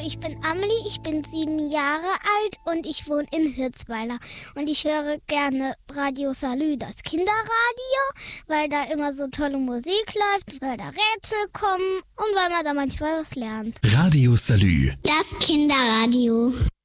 ich bin Amelie, ich bin 7 Jahre alt und ich wohne in Hirzweiler. Und ich höre gerne Radio Salü, das Kinderradio, weil da immer so tolle Musik läuft, weil da Rätsel kommen und weil man da manchmal was lernt. Radio Salü. Das Kinderradio.